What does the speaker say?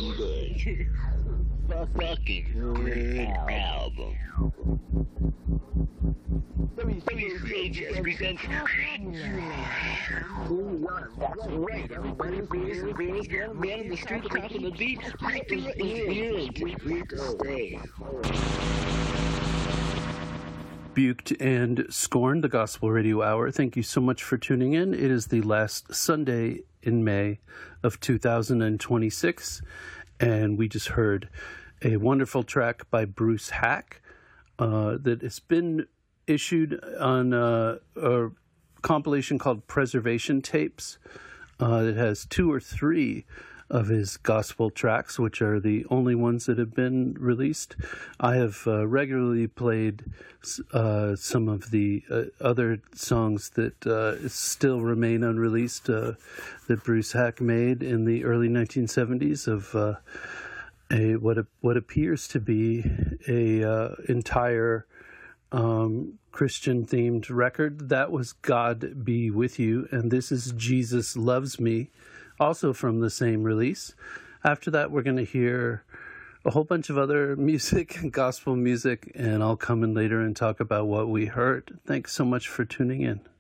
good. Fucking great album. Let me see, just present. That's right, everybody. Boys and girls, man in the street, top of the beat. Breakthrough is here to stay. Buked and Scorned, the Gospel Radio Hour. Thank you so much for tuning in. It is the last Sunday in May of 2026, and we just heard a wonderful track by Bruce Hack that has been issued on a compilation called Preservation Tapes. It has 2 or 3 of his gospel tracks, which are the only ones that have been released. I have regularly played some of the other songs that still remain unreleased that Bruce Hack made in the early 1970s of what appears to be a entire Christian-themed record. That was God Be With You, and this is Jesus Loves Me, also from the same release. After that, we're going to hear a whole bunch of other music, gospel music, and I'll come in later and talk about what we heard. Thanks so much for tuning in.